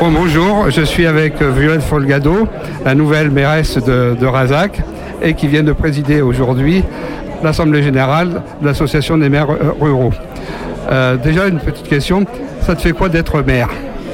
Bon, bonjour, je suis avec Violette Folgado, la nouvelle mairesse de Razac, et qui vient de présider aujourd'hui l'Assemblée générale de l'Association des maires ruraux. Déjà une petite question, ça te fait quoi d'être maire ?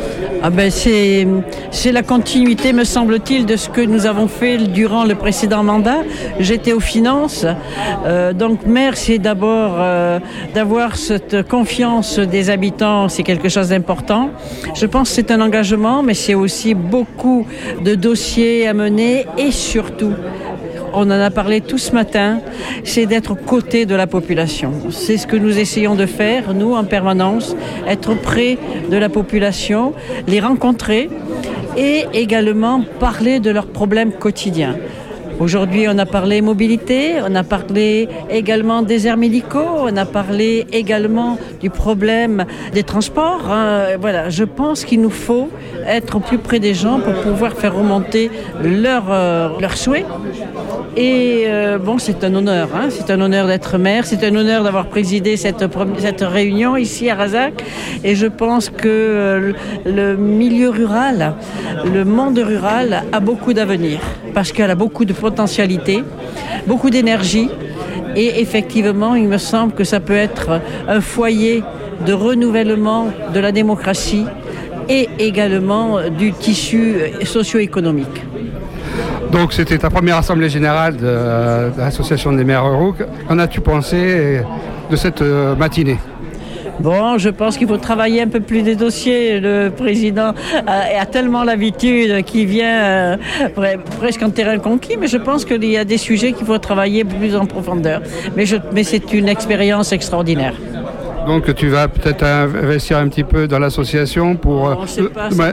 C'est la continuité, me semble-t-il, de ce que nous avons fait durant le précédent mandat. J'étais aux finances, donc maire, c'est d'abord d'avoir cette confiance des habitants, c'est quelque chose d'important. Je pense que c'est un engagement, mais c'est aussi beaucoup de dossiers à mener et surtout, on en a parlé tout ce matin, c'est d'être aux côtés de la population. C'est ce que nous essayons de faire, nous, en permanence, être près de la population, les rencontrer et également parler de leurs problèmes quotidiens. Aujourd'hui, on a parlé mobilité, on a parlé également des déserts médicaux, on a parlé également du problème des transports. Voilà, je pense qu'il nous faut être au plus près des gens pour pouvoir faire remonter leurs souhaits. Et c'est un honneur, c'est un honneur d'être maire, c'est un honneur d'avoir présidé cette réunion ici à Razac. Et je pense que le milieu rural, le monde rural a beaucoup d'avenir parce qu'elle a beaucoup de potentialité, beaucoup d'énergie. Et effectivement, il me semble que ça peut être un foyer de renouvellement de la démocratie et également du tissu socio-économique. Donc c'était ta première assemblée générale de l'Association des maires ruraux. Qu'en as-tu pensé de cette matinée ? Bon, je pense qu'il faut travailler un peu plus des dossiers. Le président a tellement l'habitude qu'il vient presque en terrain conquis, mais je pense qu'il y a des sujets qu'il faut travailler plus en profondeur. Mais c'est une expérience extraordinaire. Donc tu vas peut-être investir un petit peu dans l'association pour... Non, c'est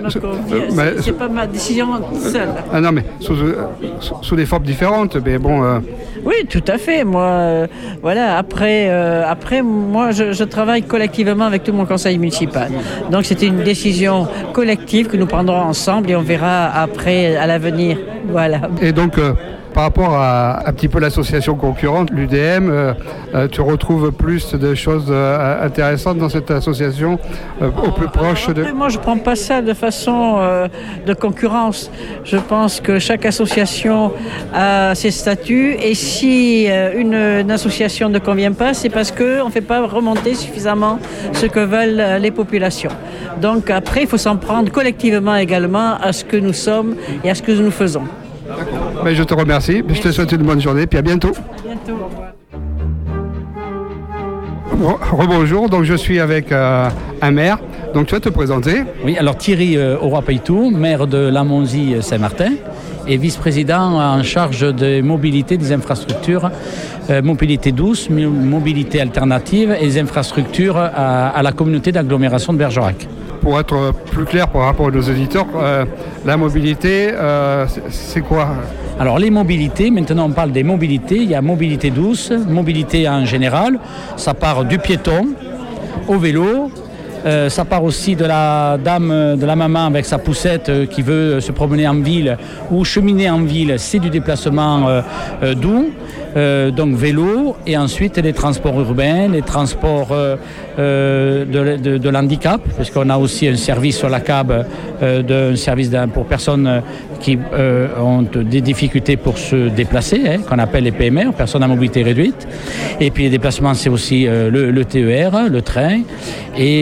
pas ma décision seule. Ah non, mais sous des formes différentes, mais bon... Oui, tout à fait. Moi, voilà. Après, moi, je travaille collectivement avec tout mon conseil municipal. Donc, c'était une décision collective que nous prendrons ensemble et on verra après, à l'avenir. Voilà. Et donc... par rapport à un petit peu l'association concurrente, l'UDM, tu retrouves plus de choses intéressantes dans cette association, au plus proche de... Moi, je ne prends pas ça de façon de concurrence. Je pense que chaque association a ses statuts et si une association ne convient pas, c'est parce qu'on ne fait pas remonter suffisamment ce que veulent les populations. Donc après, il faut s'en prendre collectivement également à ce que nous sommes et à ce que nous faisons. Mais je te remercie, je te souhaite une bonne journée, puis à bientôt. À bientôt, au revoir. Rebonjour, donc je suis avec un maire, donc tu vas te présenter. Oui, alors Thierry Auroy-Peytou, maire de Lamonzie Saint-Martin et vice-président en charge de mobilité, des infrastructures, mobilité douce, mobilité alternative et des infrastructures à la communauté d'agglomération de Bergerac. Pour être plus clair par rapport à nos auditeurs, la mobilité, c'est quoi ? Alors les mobilités, maintenant on parle des mobilités, il y a mobilité douce, mobilité en général, ça part du piéton au vélo, ça part aussi de la dame, de la maman avec sa poussette qui veut se promener en ville ou cheminer en ville, c'est du déplacement doux. Donc vélo et ensuite les transports urbains, les transports de l'handicap, parce qu'on a aussi un service sur la CAB, un service pour personnes qui ont des difficultés pour se déplacer, qu'on appelle les PMR, personnes à mobilité réduite. Et puis les déplacements, c'est aussi le TER, le train, et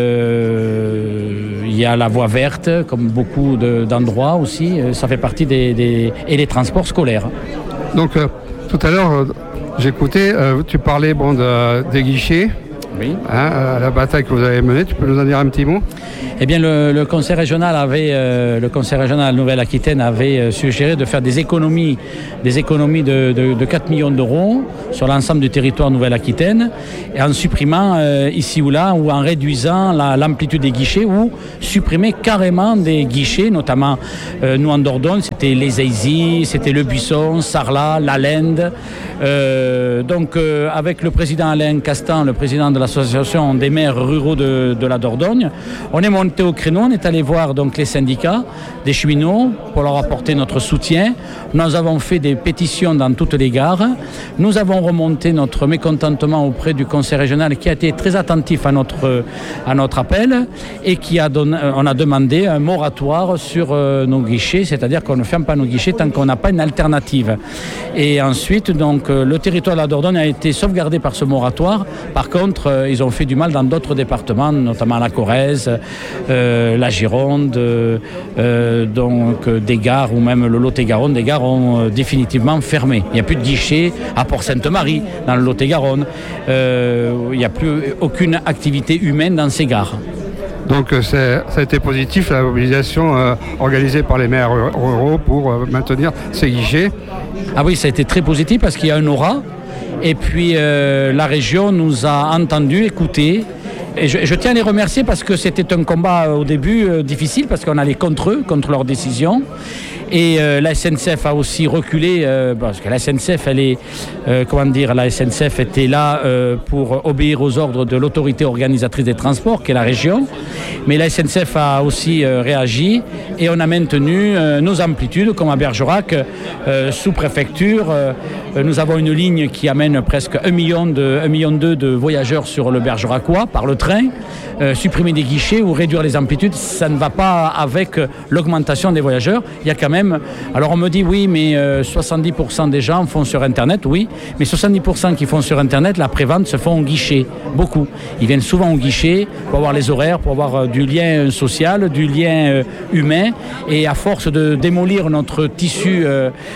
il y a la voie verte, comme beaucoup d'endroits aussi, ça fait partie et les transports scolaires. Donc tout à l'heure, j'écoutais, tu parlais des guichets, oui. La bataille que vous avez menée. Tu peux nous en dire un petit mot ? Eh bien, le conseil régional Nouvelle-Aquitaine avait suggéré de faire des économies de 4 millions d'euros sur l'ensemble du territoire Nouvelle-Aquitaine, et en supprimant ici ou là, ou en réduisant l'amplitude des guichets, ou supprimer carrément des guichets, notamment nous en Dordogne, c'était les Aisy, c'était le Buisson, Sarlat, la Lende. Donc avec le président Alain Castan, le président de l'association des maires ruraux de la Dordogne. On est monté au créneau, on est allé voir donc les syndicats des cheminots pour leur apporter notre soutien. Nous avons fait des pétitions dans toutes les gares. Nous avons remonté notre mécontentement auprès du conseil régional qui a été très attentif à notre appel et on a demandé un moratoire sur nos guichets, c'est-à-dire qu'on ne ferme pas nos guichets tant qu'on n'a pas une alternative. Et ensuite, donc, le territoire de la Dordogne a été sauvegardé par ce moratoire. Par contre, ils ont fait du mal dans d'autres départements, notamment la Corrèze, la Gironde, donc des gares ou même le Lot-et-Garonne. Des gares ont définitivement fermé. Il n'y a plus de guichets à Port-Sainte-Marie, dans le Lot-et-Garonne. Il n'y a plus aucune activité humaine dans ces gares. Donc ça a été positif, la mobilisation organisée par les maires ruraux pour maintenir ces guichets. Ah oui, ça a été très positif parce qu'il y a un aura. Et puis la région nous a entendus, écoutés. Et je tiens à les remercier parce que c'était un combat au début difficile parce qu'on allait contre eux, contre leurs décisions. Et la SNCF a aussi reculé parce que la SNCF, la SNCF était là pour obéir aux ordres de l'autorité organisatrice des transports, qui est la région. Mais la SNCF a aussi réagi et on a maintenu nos amplitudes, comme à Bergerac, sous préfecture. Nous avons une ligne qui amène presque 1,2 million de voyageurs sur le Bergeracois par le train. Supprimer des guichets ou réduire les amplitudes, ça ne va pas avec l'augmentation des voyageurs. Il y a quand même... Alors on me dit oui, mais 70% des gens font sur Internet, oui, mais 70% qui font sur Internet, la prévente se font au guichet, beaucoup. Ils viennent souvent au guichet pour avoir les horaires, pour avoir du lien social, du lien humain, et à force de démolir notre tissu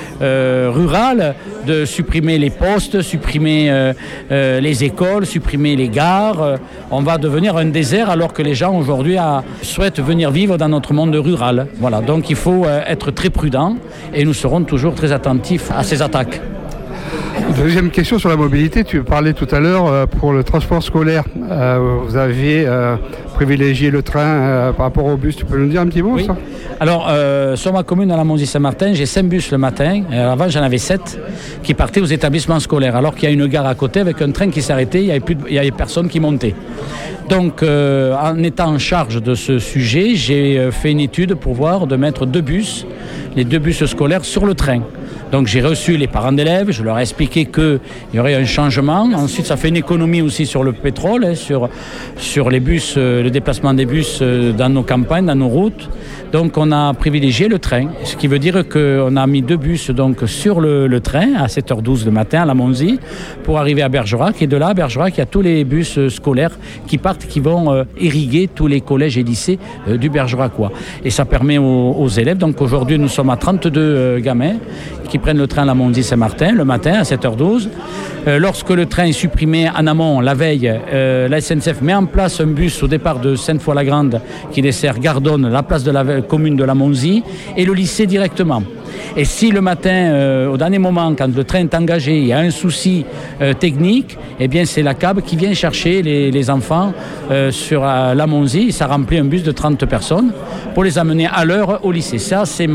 rural, de supprimer les postes, supprimer les écoles, supprimer les gares, on va devenir un désert alors que les gens aujourd'hui souhaitent venir vivre dans notre monde rural. Voilà, donc il faut être très prudent et nous serons toujours très attentifs à ces attaques. Deuxième question sur la mobilité, tu parlais tout à l'heure pour le transport scolaire. Vous aviez privilégié le train par rapport au bus, tu peux nous dire un petit mot oui. Ça ? Alors, sur ma commune, à la Monzie-Saint-Martin, j'ai 5 bus le matin. Avant, j'en avais 7 qui partaient aux établissements scolaires. Alors qu'il y a une gare à côté avec un train qui s'arrêtait, il n'y avait personne qui montait. Donc, en étant en charge de ce sujet, j'ai fait une étude pour voir de mettre les 2 bus scolaires sur le train. Donc j'ai reçu les parents d'élèves, je leur ai expliqué qu'il y aurait un changement. Ensuite, ça fait une économie aussi sur le pétrole, sur les bus, le déplacement des bus dans nos campagnes, dans nos routes. Donc on a privilégié le train, ce qui veut dire qu'on a mis 2 bus donc, sur le train à 7h12 le matin à la Monzie pour arriver à Bergerac. Et de là, à Bergerac, il y a tous les bus scolaires qui partent, qui vont irriguer tous les collèges et lycées du Bergeracois. Et ça permet aux élèves, donc aujourd'hui nous sommes à 32 gamins qui prennent le train à la Monzie-Saint-Martin le matin à 7h12. Lorsque le train est supprimé en amont, la veille, la SNCF met en place un bus au départ de Sainte-Foy-la-Grande qui dessert Gardonne, la place de la commune de la Monzie et le lycée directement. Et si le matin, au dernier moment, quand le train est engagé, il y a un souci technique, eh bien c'est la CAB qui vient chercher les enfants sur la Monzie. Ça remplit un bus de 30 personnes pour les amener à l'heure au lycée. Ça, c'est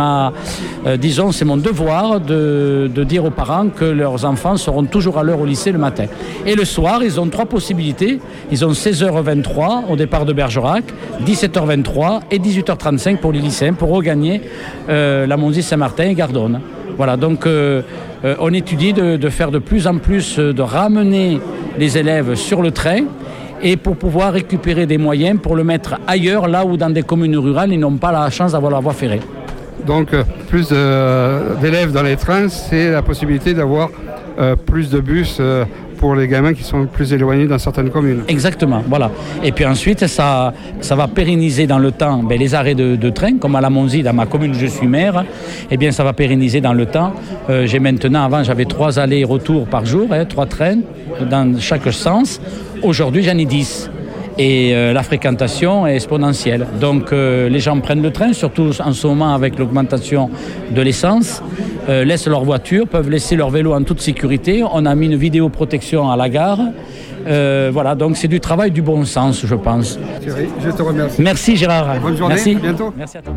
c'est mon devoir de dire aux parents que leurs enfants seront toujours à l'heure au lycée le matin. Et le soir, ils ont 3 possibilités. Ils ont 16h23 au départ de Bergerac, 17h23 et 18h35 pour les lycéens pour regagner la Monzie-Saint-Martin et Gardonne. Voilà, donc on étudie de faire de plus en plus, de ramener les élèves sur le train et pour pouvoir récupérer des moyens pour le mettre ailleurs, là où dans des communes rurales, ils n'ont pas la chance d'avoir la voie ferrée. Donc plus d'élèves dans les trains, c'est la possibilité d'avoir plus de bus pour les gamins qui sont plus éloignés dans certaines communes. Exactement, voilà. Et puis ensuite, ça va pérenniser dans le temps les arrêts de train, comme à la Monzie, dans ma commune où je suis maire. Eh bien, ça va pérenniser dans le temps. J'ai maintenant, avant, j'avais 3 allers-retours par jour, 3 trains dans chaque sens. Aujourd'hui, j'en ai 10. Et la fréquentation est exponentielle. Donc les gens prennent le train, surtout en ce moment avec l'augmentation de l'essence, laissent leur voiture, peuvent laisser leur vélo en toute sécurité. On a mis une vidéoprotection à la gare. Voilà, donc c'est du travail du bon sens, je pense. Thierry, je te remercie. Merci Gérard. Bonne journée, merci. À bientôt. Merci à toi.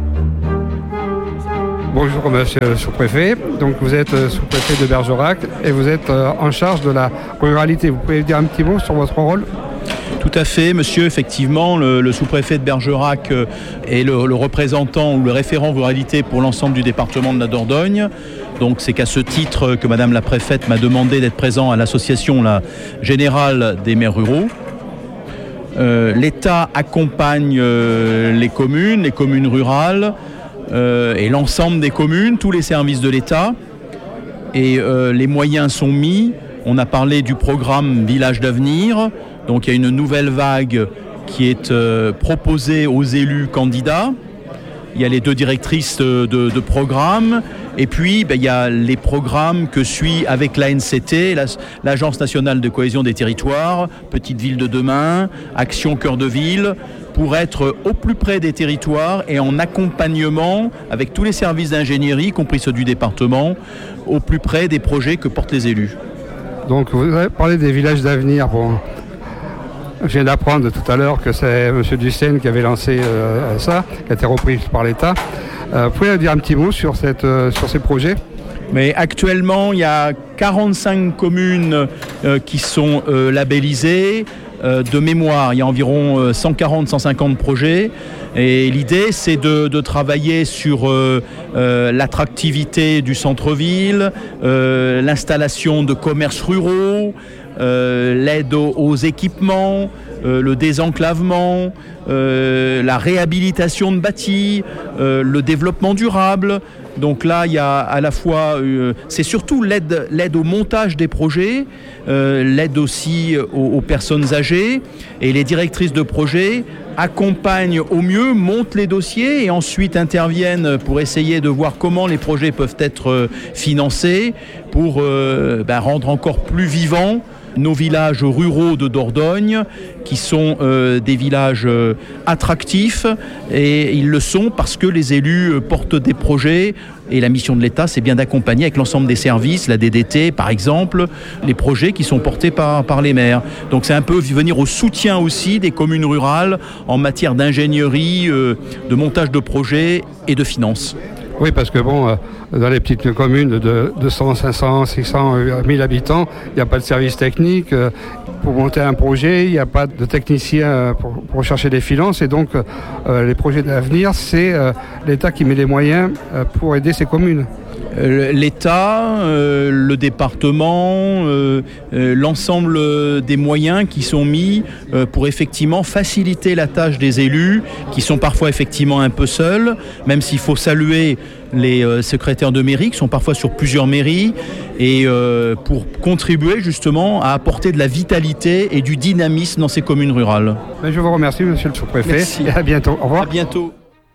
Bonjour monsieur le sous-préfet, donc vous êtes sous-préfet de Bergerac et vous êtes en charge de la ruralité. Vous pouvez dire un petit mot sur votre rôle ? Tout à fait, monsieur. Effectivement, le sous-préfet de Bergerac est le représentant ou le référent ruralité pour l'ensemble du département de la Dordogne. Donc c'est qu'à ce titre que madame la préfète m'a demandé d'être présent à l'association générale des maires ruraux. L'État accompagne les communes rurales et l'ensemble des communes, tous les services de l'État. Et les moyens sont mis. On a parlé du programme Village d'avenir. Donc il y a une nouvelle vague qui est proposée aux élus candidats. Il y a les 2 directrices de programme. Et puis, il y a les programmes que suit avec l'ANCT, l'Agence nationale de cohésion des territoires, Petite Ville de demain, Action Cœur de Ville, pour être au plus près des territoires et en accompagnement avec tous les services d'ingénierie, y compris ceux du département, au plus près des projets que portent les élus. Donc, vous avez parlé des villages d'avenir. Bon, je viens d'apprendre tout à l'heure que c'est M. Duchesne qui avait lancé ça, qui a été repris par l'État. Vous pouvez dire un petit mot sur ces projets ? Mais actuellement, il y a 45 communes qui sont labellisées. De mémoire, il y a environ 140-150 projets. Et l'idée, c'est de travailler sur l'attractivité du centre-ville, l'installation de commerces ruraux, l'aide aux équipements, le désenclavement, la réhabilitation de bâtis, le développement durable. Donc là, il y a à la fois, c'est surtout l'aide au montage des projets, l'aide aussi aux personnes âgées, et les directrices de projets accompagnent au mieux, montent les dossiers et ensuite interviennent pour essayer de voir comment les projets peuvent être financés pour rendre encore plus vivants nos villages ruraux de Dordogne, qui sont des villages attractifs, et ils le sont parce que les élus portent des projets, et la mission de l'État, c'est bien d'accompagner avec l'ensemble des services, la DDT par exemple, les projets qui sont portés par les maires. Donc c'est un peu venir au soutien aussi des communes rurales en matière d'ingénierie, de montage de projets et de finances. Oui, parce que dans les petites communes de 200, 500, 600, 1000 habitants, il n'y a pas de service technique. Pour monter un projet, il n'y a pas de technicien pour chercher des finances. Et donc, les projets d'avenir, c'est l'État qui met les moyens pour aider ces communes. L'État, le département, l'ensemble des moyens qui sont mis pour effectivement faciliter la tâche des élus qui sont parfois effectivement un peu seuls, même s'il faut saluer les secrétaires de mairie qui sont parfois sur plusieurs mairies et pour contribuer justement à apporter de la vitalité et du dynamisme dans ces communes rurales. Je vous remercie, monsieur le sous-préfet. Merci. Et à bientôt. Au revoir. À bientôt.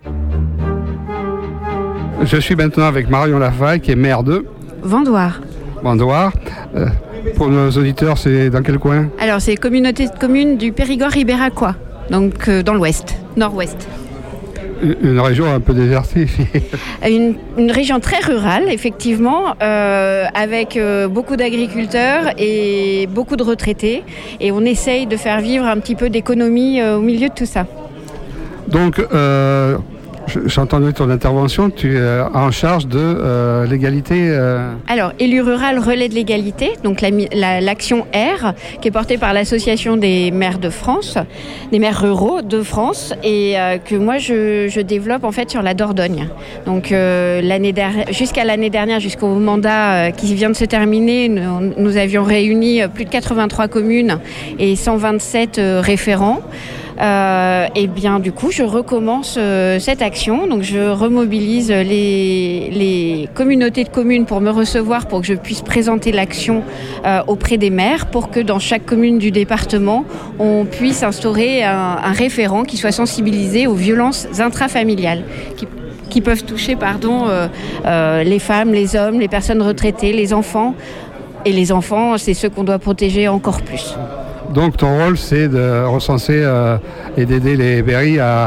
Je suis maintenant avec Marion Lafaille, qui est maire de Vendoire. Pour nos auditeurs, c'est dans quel coin ? Alors, c'est communauté de communes du Périgord ibéracois, donc dans l'ouest, nord-ouest. Une région un peu désertifiée. Une région très rurale, effectivement, avec beaucoup d'agriculteurs et beaucoup de retraités. Et on essaye de faire vivre un petit peu d'économie au milieu de tout ça. Donc, j'ai entendu ton intervention, tu es en charge de l'égalité. Alors, élu rural relais de l'égalité, donc l'action R, qui est portée par l'association des maires de France, des maires ruraux de France, et que moi je développe en fait sur la Dordogne. Donc jusqu'à l'année dernière, jusqu'au mandat qui vient de se terminer, nous avions réuni plus de 83 communes et 127 référents. Et bien du coup je recommence cette action, donc je remobilise les communautés de communes pour me recevoir, pour que je puisse présenter l'action auprès des maires, pour que dans chaque commune du département on puisse instaurer un référent qui soit sensibilisé aux violences intrafamiliales qui peuvent toucher les femmes, les hommes, les personnes retraitées, les enfants. Et les enfants, c'est ceux qu'on doit protéger encore plus. Donc ton rôle, c'est de recenser et d'aider les mairies à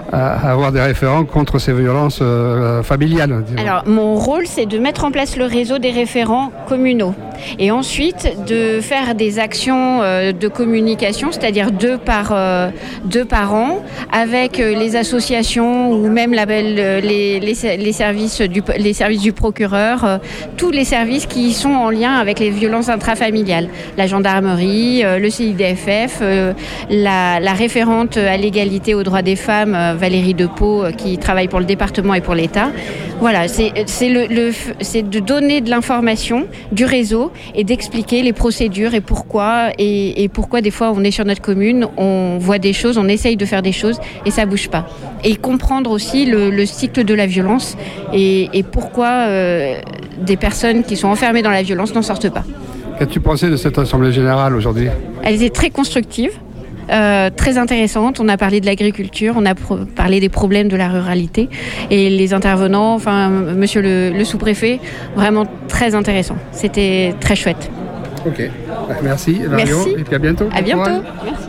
à avoir des référents contre ces violences familiales. Disons. Alors, mon rôle, c'est de mettre en place le réseau des référents communaux et ensuite de faire des actions de communication, c'est-à-dire deux par an, avec les associations ou même les services du procureur, tous les services qui sont en lien avec les violences intrafamiliales. La gendarmerie, le CIDFF, la référente à l'égalité aux droits des femmes, Valérie Depeau, qui travaille pour le département et pour l'État. Voilà, c'est de donner de l'information, du réseau et d'expliquer les procédures et pourquoi des fois on est sur notre commune, on voit des choses, on essaye de faire des choses et ça bouge pas. Et comprendre aussi le cycle de la violence et pourquoi des personnes qui sont enfermées dans la violence n'en sortent pas. Qu'as-tu pensé de cette Assemblée Générale aujourd'hui ? Elle était très constructive. Très intéressante, on a parlé de l'agriculture, on a parlé des problèmes de la ruralité et les intervenants, monsieur le sous-préfet, vraiment très intéressant, c'était très chouette. Ok, merci Marion. Merci. Et puis à bientôt. À bientôt, merci.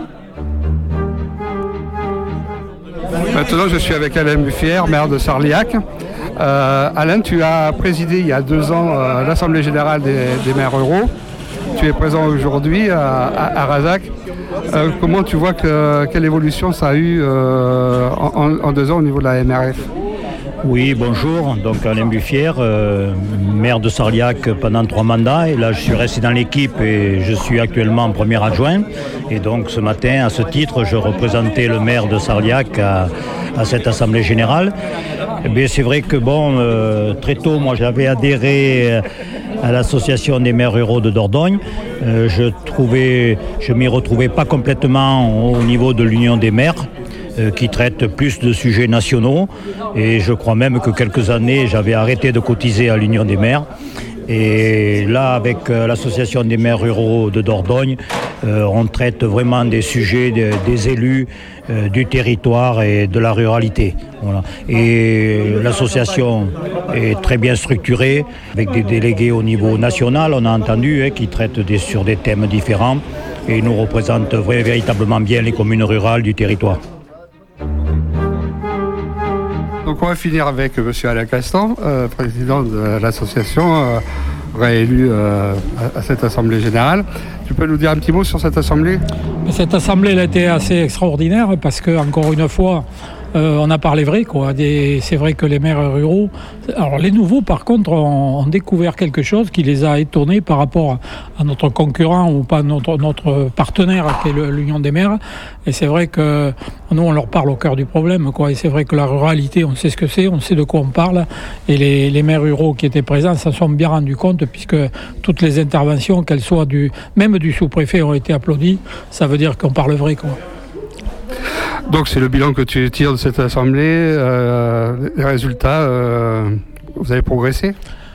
Maintenant je suis avec Alain Buffière, maire de Sarliac. Alain, tu as présidé il y a 2 ans l'Assemblée Générale des maires ruraux. Tu es présent aujourd'hui à Razac. Comment tu vois quelle évolution ça a eu en 2 ans au niveau de la MRF ? Oui, bonjour. Donc Alain Buffière, maire de Sarliac pendant 3 mandats. Et là, je suis resté dans l'équipe et je suis actuellement premier adjoint. Et donc ce matin, à ce titre, je représentais le maire de Sarliac à cette Assemblée Générale. Eh bien, c'est vrai que très tôt, moi j'avais adhéré à l'association des maires ruraux de Dordogne. Je m'y retrouvais pas complètement au niveau de l'Union des maires, qui traite plus de sujets nationaux. Et je crois même que quelques années, j'avais arrêté de cotiser à l'Union des maires. Et là, avec l'association des maires ruraux de Dordogne, on traite vraiment des sujets des élus, du territoire et de la ruralité. Voilà. Et l'association est très bien structurée, avec des délégués au niveau national, on a entendu, qui traitent sur des thèmes différents et nous représentent véritablement bien les communes rurales du territoire. Donc on va finir avec M. Alain Castan, président de l'association, réélu à cette Assemblée Générale. Tu peux nous dire un petit mot sur cette Assemblée ? Cette Assemblée elle a été assez extraordinaire parce que, encore une fois, on a parlé vrai, quoi. C'est vrai que les maires ruraux, alors les nouveaux par contre ont découvert quelque chose qui les a étonnés par rapport à notre concurrent ou pas notre partenaire qui est l'Union des maires. Et c'est vrai que nous on leur parle au cœur du problème, quoi. Et c'est vrai que la ruralité, on sait ce que c'est, on sait de quoi on parle. Et les maires ruraux qui étaient présents s'en sont bien rendus compte puisque toutes les interventions, qu'elles soient même du sous-préfet, ont été applaudies. Ça veut dire qu'on parle vrai, quoi. Donc c'est le bilan que tu tires de cette assemblée, les résultats, vous avez progressé ?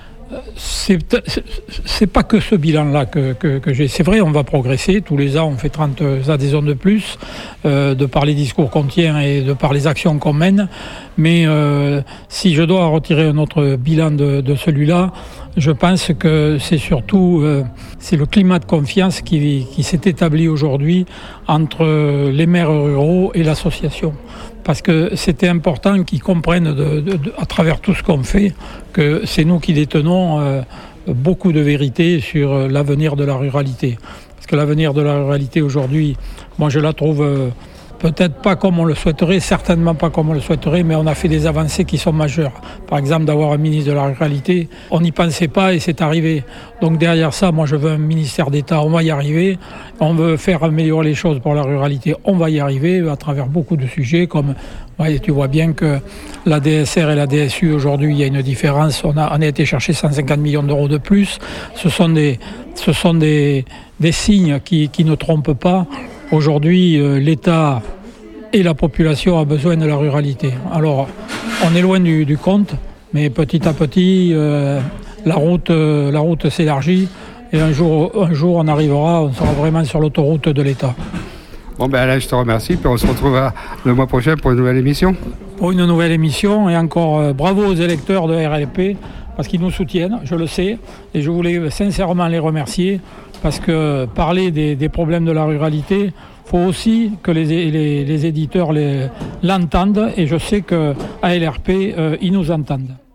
C'est pas que ce bilan-là que j'ai. C'est vrai, on va progresser. Tous les ans, on fait 30 adhésions de plus, de par les discours qu'on tient et de par les actions qu'on mène. Mais si je dois retirer un autre bilan de celui-là, je pense que c'est surtout c'est le climat de confiance qui s'est établi aujourd'hui entre les maires ruraux et l'association. Parce que c'était important qu'ils comprennent à travers tout ce qu'on fait que c'est nous qui détenons beaucoup de vérité sur l'avenir de la ruralité. Parce que l'avenir de la ruralité aujourd'hui, moi je la trouve peut-être pas comme on le souhaiterait, certainement pas comme on le souhaiterait, mais on a fait des avancées qui sont majeures. Par exemple, d'avoir un ministre de la ruralité, on n'y pensait pas et c'est arrivé. Donc derrière ça, moi je veux un ministère d'État, on va y arriver. On veut faire améliorer les choses pour la ruralité, on va y arriver à travers beaucoup de sujets comme... Tu vois bien que la DSR et la DSU, aujourd'hui, il y a une différence. On a été chercher 150 millions d'euros de plus. Ce sont des signes qui ne trompent pas. Aujourd'hui, l'État et la population ont besoin de la ruralité. Alors, on est loin du compte, mais petit à petit, la route s'élargit et un jour, on sera vraiment sur l'autoroute de l'État. Bon ben Alain, je te remercie, puis on se retrouvera le mois prochain pour une nouvelle émission. Pour une nouvelle émission, et encore bravo aux électeurs de RLP, parce qu'ils nous soutiennent, je le sais, et je voulais sincèrement les remercier, parce que parler des problèmes de la ruralité, faut aussi que les éditeurs l'entendent, et je sais qu'à LRP, ils nous entendent.